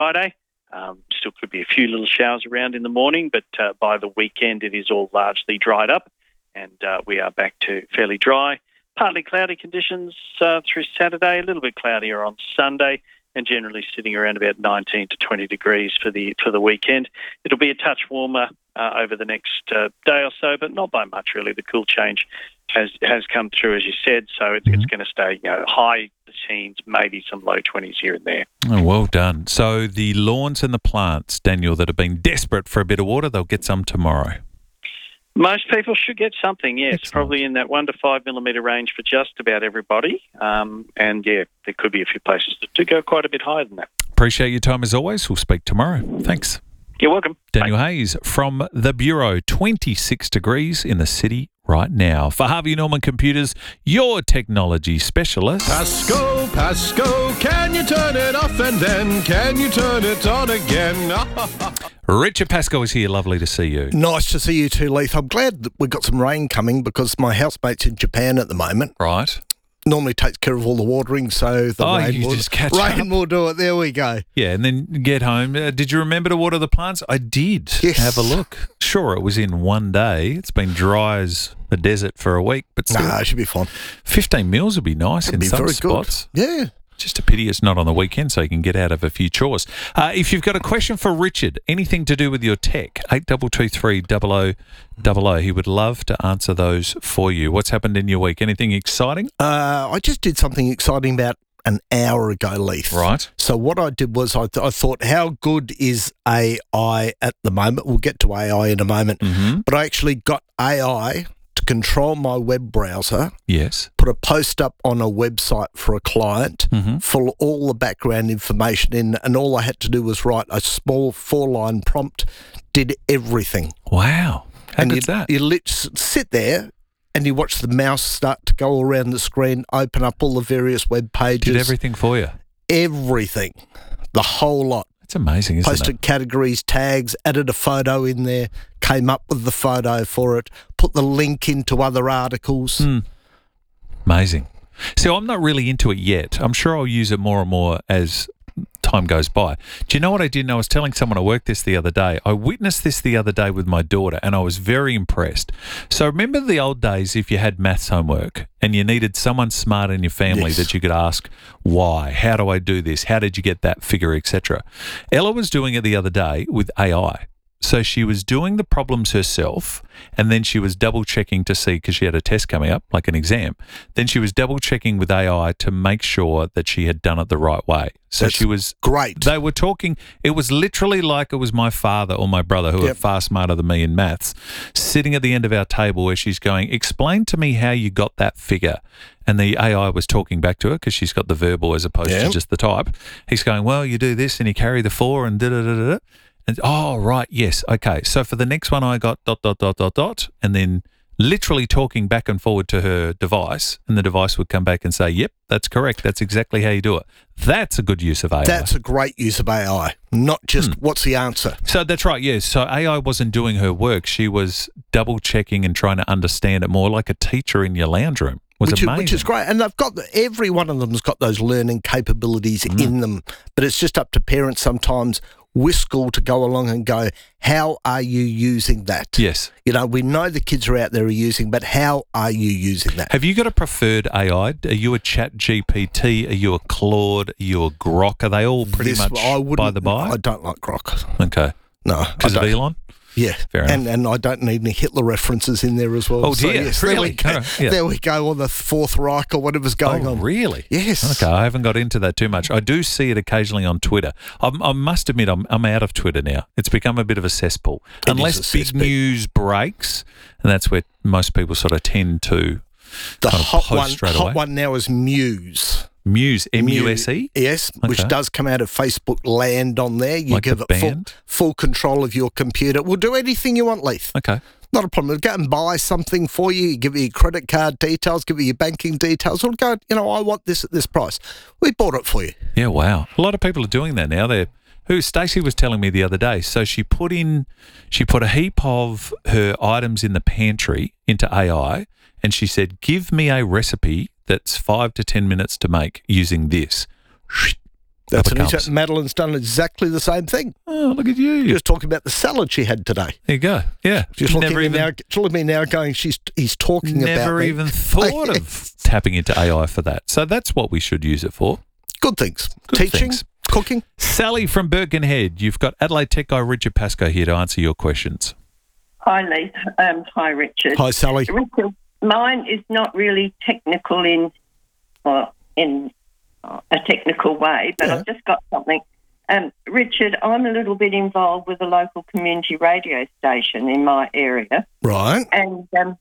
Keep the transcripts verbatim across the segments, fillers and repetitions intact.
Friday. Um, still could be a few little showers around in the morning, but uh, by the weekend it is all largely dried up, and uh, we are back to fairly dry. Partly cloudy conditions uh, through Saturday, a little bit cloudier on Sunday, and generally sitting around about nineteen to twenty degrees for the for the weekend. It'll be a touch warmer uh, over the next uh, day or so, but not by much really. The cool change has has come through, as you said, so it's, mm-hmm. it's going to stay, you know, high teens, maybe some low twenties here and there. Oh, well done. So the lawns and the plants, Daniel, that have been desperate for a bit of water, they'll get some tomorrow. Most people should get something, yes. Excellent. Probably in that one to five millimetre range for just about everybody. Um, and, yeah, there could be a few places to, to go quite a bit higher than that. Appreciate your time as always. We'll speak tomorrow. Thanks. You're welcome. Daniel Bye. Hayes from The Bureau, twenty-six degrees in the city right now. For Harvey Norman Computers, your technology specialist. Pasco, Pasco, can you turn it off and then can you turn it on again? Richard Pascoe is here. Lovely to see you. Nice to see you too, Leith. I'm glad that we've got some rain coming because my housemate's in Japan at the moment. Right. Normally takes care of all the watering, so the oh, rain, you will, just catch rain up. will do it. There we go. Yeah, and then get home. Uh, did you remember to water the plants? I did. Yes. Have a look. Sure, it was in one day. It's been dry as the desert for a week, but still. No, it should be fine. fifteen mils would be nice It'd in be some very spots. Good. Yeah. Just a pity it's not on the weekend so you can get out of a few chores. Uh, if you've got a question for Richard, anything to do with your tech, eight two two three, double oh double oh. He would love to answer those for you. What's happened in your week? Anything exciting? Uh, I just did something exciting about an hour ago, Leith. Right. So what I did was I, th- I thought, how good is A I at the moment? We'll get to A I in a moment. Mm-hmm. But I actually got A I to control my web browser. Yes. Put a post up on a website for a client, mm-hmm. full all the background information in, and all I had to do was write a small four-line prompt, did everything. Wow. How and good's you, that? You lit- sit there and you watch the mouse start to go around the screen, open up all the various web pages. Did everything for you? Everything. The whole lot. It's amazing, isn't Posted it? categories, tags, added a photo in there, came up with the photo for it, put the link into other articles. Mm. Amazing. So I'm not really into it yet. I'm sure I'll use it more and more as time goes by. Do you know what I did? And I was telling someone at work this the other day. I witnessed this the other day with my daughter and I was very impressed. So remember the old days if you had maths homework and you needed someone smart in your family Yes. that you could ask, why? How do I do this? How did you get that figure, et cetera. Ella was doing it the other day with A I. So she was doing the problems herself and then she was double checking to see, because she had a test coming up, like an exam. Then she was double checking with A I to make sure that she had done it the right way. So That's she was great. They were talking, it was literally like it was my father or my brother, who Yep. are far smarter than me in maths, sitting at the end of our table where she's going, explain to me how you got that figure. And the A I was talking back to her because she's got the verbal as opposed Yep. to just the type. He's going, well, you do this and you carry the four and da-da-da-da-da. And, oh, right, yes, okay. So for the next one I got dot, dot, dot, dot, dot, and then literally talking back and forward to her device, and the device would come back and say, yep, that's correct. That's exactly how you do it. That's a good use of A I. That's a great use of A I, not just Hmm. what's the answer. So that's right, yes. So A I wasn't doing her work. She was double-checking and trying to understand it more like a teacher in your lounge room. It was Which is, amazing. which is great. And they've got, the, every one of them's got those learning capabilities Mm. in them. But it's just up to parents sometimes with school to go along and go, how are you using that? Yes. You know, we know the kids are out there are using, but how are you using that? Have you got a preferred A I? Are you a Chat G P T? Are you a Claude? Are you a Grok? Are they all pretty This- much I wouldn't- by the by? I don't like Grok. Okay. No. I Because of don't. Elon? Yeah, Fair and and I don't need any Hitler references in there as well. Oh, dear, yes, there, really? we go. All right, yeah. there we go on the Fourth Reich or whatever's going oh, on. really? Yes. Okay, I haven't got into that too much. I do see it occasionally on Twitter. I'm, I must admit, I'm, I'm out of Twitter now. It's become a bit of a cesspool. It Unless is a big cesspit. news breaks, and that's where most people sort of tend to The kind of hot post one, straight hot away. one now is Muse. Muse, M U S E? Yes, which Okay. does come out of Facebook land on there. You Like give the it full, band? full control of your computer. We'll do anything you want, Leith. Okay. Not a problem. It'll go and buy something for you. Give you your credit card details, give you your banking details. It'll go, you know, I want this at this price. We bought it for you. Yeah, wow. A lot of people are doing that now. They're who Stacey was telling me the other day. So she put in, she put a heap of her items in the pantry into A I, and she said, "Give me a recipe that's five to ten minutes to make using this." That's Up an it easy. comes. Madeline's done exactly the same thing. Oh, look at you. Just talking about the salad she had today. There you go. Yeah. She's looking never at me even, now, she's looking at me now going, she's, he's talking about never me. even thought of tapping into A I for that. So that's what we should use it for. Good things. Good Teaching, things. cooking. Sally from Birkenhead, you've got Adelaide Tech guy Richard Pascoe here to answer your questions. Hi, Lee. Um, hi, Richard. Hi, Sally. Richard, mine is not really technical in, well, in uh, a technical way, but Yeah. I've just got something. Um, Richard, I'm a little bit involved with a local community radio station in my area, Right. and um,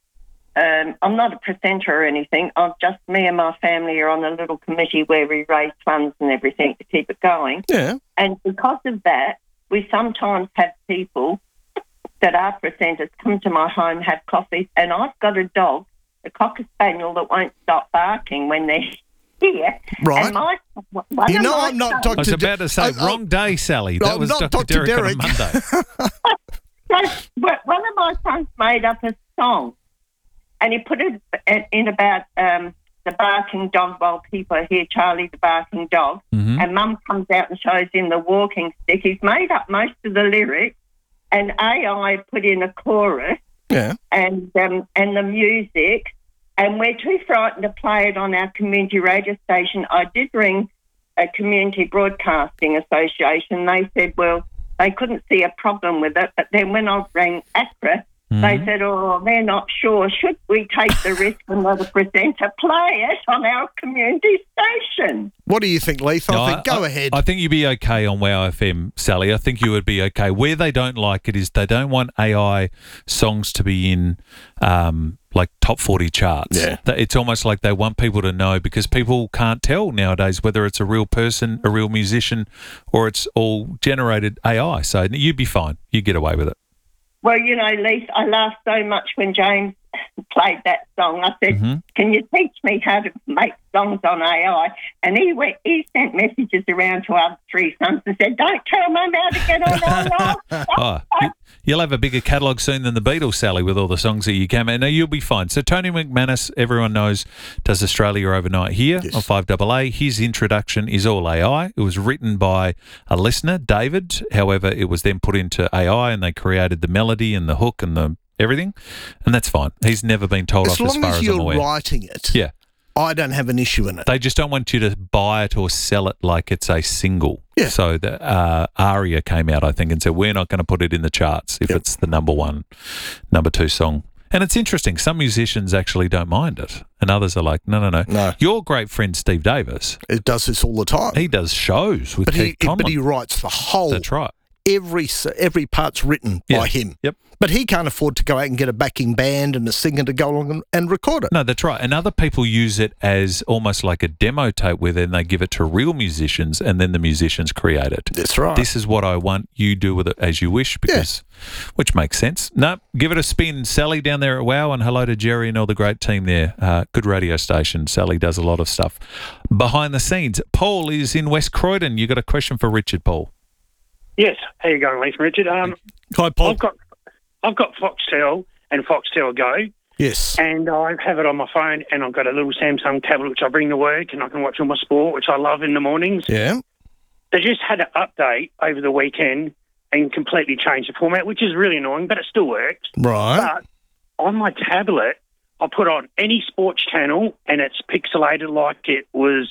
um, I'm not a presenter or anything. I'm just me and my family are on a little committee where we raise funds and everything to keep it going. Yeah. And because of that, we sometimes have people that are presenters come to my home, have coffee, and I've got a dog, a Cocker Spaniel, that won't stop barking when they're here. Right. And my, one You of know my I'm not sons- I was Doctor about to say, I- I- wrong day, Sally. No, That I'm was not Doctor Doctor Derek, Derek. on a Monday. So, well, one of my sons made up a song, and he put it in about um, the barking dog while people are here, Charlie the barking dog, Mhm. and Mum comes out and shows him the walking stick. He's made up most of the lyrics, and A I put in a chorus Yeah. and um, and the music, and we're too frightened to play it on our community radio station. I did ring a community broadcasting association. They said, well, they couldn't see a problem with it, but then when I rang APRA, they said, oh, they're not sure. Should we take the risk and let a presenter play it on our community station? What do you think, Leith? I No, think, go ahead. I think you'd be okay on WOW F M, Sally. I think you would be okay. Where they don't like it is they don't want A I songs to be in um, like top forty charts. Yeah. That- It's almost like they want people to know because people can't tell nowadays whether it's a real person, a real musician, or it's all generated A I. So you'd be fine. You'd get away with it. Well, you know, Lisa, I laughed so much when James played that song. I said, Mhm. can you teach me how to make songs on A I? And he went, he sent messages around to our three sons and said, don't tell Mum how to get on A I. Oh, you- you'll have a bigger catalogue soon than the Beatles, Sally, with all the songs that you can. No, you'll be fine. So Tony McManus, everyone knows, does Australia Overnight here Yes. on five A A. His introduction is all A I. It was written by a listener, David. However, it was then put into A I and they created the melody and the hook and the everything. And that's fine. He's never been told as off as long far as as I'm you're aware. writing it, Yeah. I don't have an issue in it. They just don't want you to buy it or sell it like it's a single. Yeah. So the uh, Aria came out, I think, and said we're not going to put it in the charts if Yep. it's the number one, number two song. And it's interesting. Some musicians actually don't mind it, and others are like, no, no, no. No. Your great friend Steve Davis, It does this all the time. he does shows with but, Keith he, Conlon. but he writes the whole, That's right. every s- every part's written Yeah. by him. Yep. But he can't afford to go out and get a backing band and a singer to go along and, and record it. No, that's right. And other people use it as almost like a demo tape where then they give it to real musicians and then the musicians create it. That's right. This is what I want. You do with it as you wish, because which makes sense. No, give it a spin, Sally down there at WOW, and hello to Jerry and all the great team there. Uh, good radio station. Sally does a lot of stuff behind the scenes. Paul is in West Croydon. You got a question for Richard, Paul? Yes. How you going, Lisa Richard? Um, Hi, Paul. I've got I've got Foxtel and Foxtel Go, Yes. and I have it on my phone, and I've got a little Samsung tablet which I bring to work, and I can watch all my sport, which I love in the mornings. Yeah. They just had an update over the weekend and completely changed the format, which is really annoying, but it still works. Right. But on my tablet, I put on any sports channel, and it's pixelated like it was.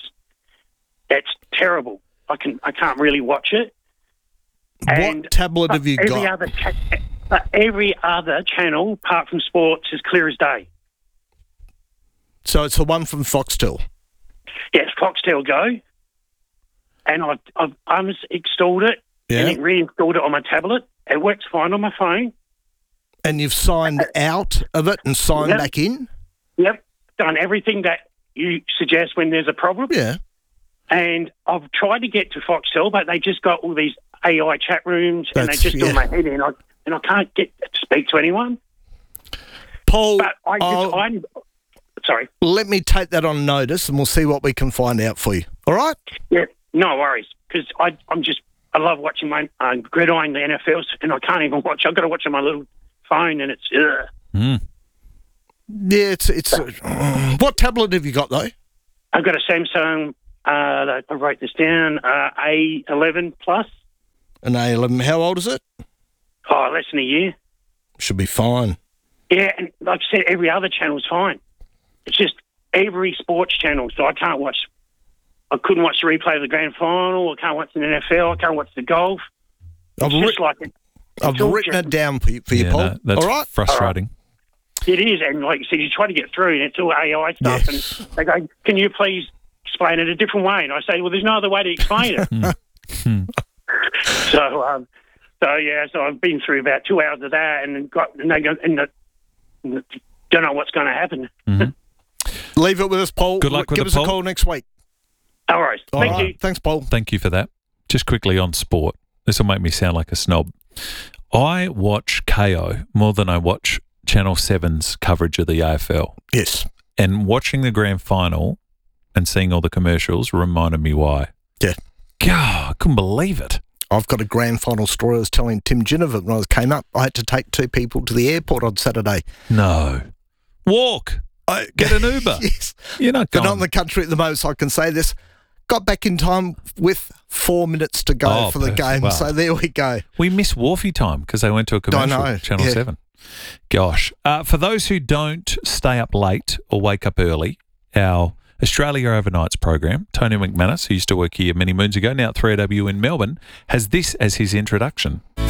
That's terrible. I can I can't really watch it. And what tablet have you every got? Other cha- but every other channel, apart from sports, is clear as day. So it's the one from Foxtel. Yes, Foxtel Go. And I've, I've uninstalled it Yeah. and then reinstalled it on my tablet. It works fine on my phone. And you've signed out of it and signed Yep. back in? Yep, done everything that you suggest when there's a problem. Yeah. And I've tried to get to Foxtel, but they just got all these A I chat rooms and they That's- just yeah. do my head in. I, and I can't get to speak to anyone. Paul, But I just, I'll- I'm, sorry. let me take that on notice and we'll see what we can find out for you. All right? Yeah, no worries. Because I'm just, I love watching my uh, gridiron, the N F L, and I can't even watch. I've got to watch on my little phone, and it's, ugh. Mm. Yeah, it's... it's. Uh, what tablet have you got, though? I've got a Samsung Uh, I wrote this down. Uh, A eleven plus. An A eleven. How old is it? Oh, less than a year. Should be fine. Yeah, and like I said, every other channel's fine. It's just every sports channel. So I can't watch. I couldn't watch the replay of the grand final. I can't watch the N F L. I can't watch the golf. I've, It's writ- just like it, I've it's all written just- it down for you, for you Yeah, Paul. no, that's All right. frustrating. It is, and like you said, you try to get through, and it's all A I stuff. Yes. And they go, "Can you please explain it a different way?" And I say, "Well, there's no other way to explain it." so, um, so yeah, so I've been through about two hours of that, and got and they go, and the, the, don't know what's going to happen. Leave it with us, Paul. Good luck with Give it, us Paul. a call next week. All right, All thank right. you. Thanks, Paul. Thank you for that. Just quickly on sport. This will make me sound like a snob. I watch K O more than I watch Channel seven's coverage of the A F L. Yes. And watching the grand final and seeing all the commercials reminded me why. Yeah. God, I couldn't believe it. I've got a grand final story I was telling Tim Ginnivan when I came up. I had to take two people to the airport on Saturday. No. Walk. I, Get an Uber. Yes. You're not They're going. not in the country at the moment, so I can say this. Got back in time with four minutes to go Oh, for the perfect. game. Wow. So there we go. We miss Wharfie time because they went to a commercial, know, Channel yeah. seven. Gosh. Uh, for those who don't stay up late or wake up early, our Australia Overnights program, Tony McManus, who used to work here many moons ago, now at three A W in Melbourne, has this as his introduction.